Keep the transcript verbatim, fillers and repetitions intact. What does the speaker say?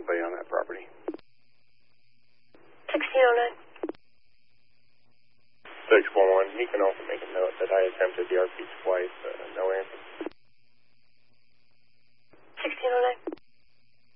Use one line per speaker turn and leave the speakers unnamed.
anybody on that property.
sixteen oh nine.
six one one, you can also make a note that I attempted the R P twice, uh, no answer.